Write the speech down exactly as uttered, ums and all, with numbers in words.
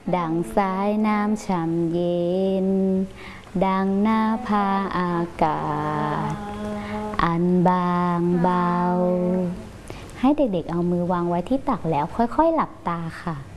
ดังสายน้ำช่ำเย็นดังหน้าผาอากาศอันบางเบาให้เด็กๆเอามือวางไว้ที่ตักแล้วค่อยๆหลับตาค่ะ